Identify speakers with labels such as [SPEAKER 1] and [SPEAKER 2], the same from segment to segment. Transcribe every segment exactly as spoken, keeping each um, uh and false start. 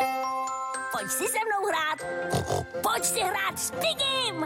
[SPEAKER 1] Pojď si se mnou hrát. Pojď si hrát s Pigim.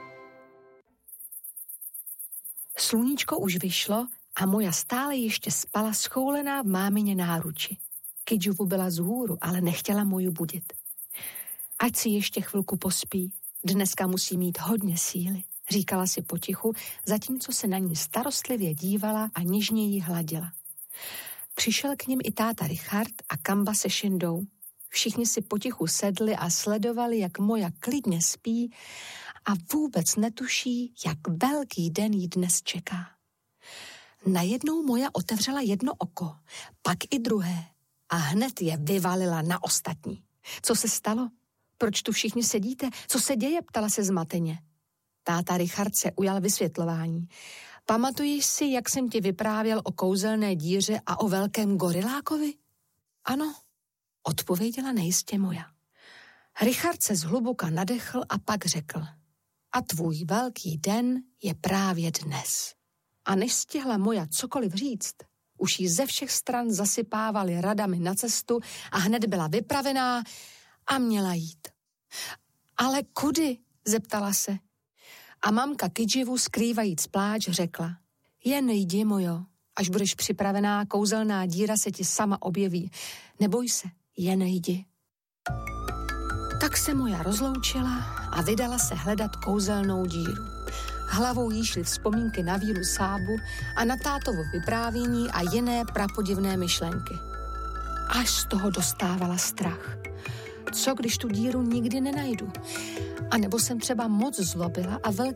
[SPEAKER 2] Sluníčko už vyšlo a moja stále ještě spala schoulená v mámině náruči. Kidžuvu byla zhůru, ale nechtěla moju budit. Ať si ještě chvilku pospí, dneska musí mít hodně síly, říkala si potichu, zatímco se na ní starostlivě dívala a něžně jí hladila. Přišel k nim i táta Richard a Kamba se Šindou. Všichni si potichu sedli a sledovali, jak moja klidně spí a vůbec netuší, jak velký den jí dnes čeká. Najednou moja otevřela jedno oko, pak i druhé a hned je vyvalila na ostatní. Co se stalo? Proč tu všichni sedíte? Co se děje? Ptala se zmateně. Táta Richard se ujal vysvětlování. Pamatuješ si, jak jsem ti vyprávěl o kouzelné díře a o velkém gorilákovi? Ano, odpověděla nejistě moja. Richard se zhluboka nadechl a pak řekl. A tvůj velký den je právě dnes. A než stihla moja cokoliv říct, už jí ze všech stran zasypávali radami na cestu a hned byla vypravená a měla jít. Ale kudy? Zeptala se. A mamka Kidživu, skrývajíc pláč, řekla. Jen jdi, mojo, až budeš připravená, kouzelná díra se ti sama objeví. Neboj se, jen jdi. Tak se moja rozloučila a vydala se hledat kouzelnou díru. Hlavou jí šly vzpomínky na víru Sábu a na tátovo vyprávění a jiné prapodivné myšlenky. Až z toho dostávala strach. Co když tu díru nikdy nenajdu? A nebo jsem třeba moc zlobila a velký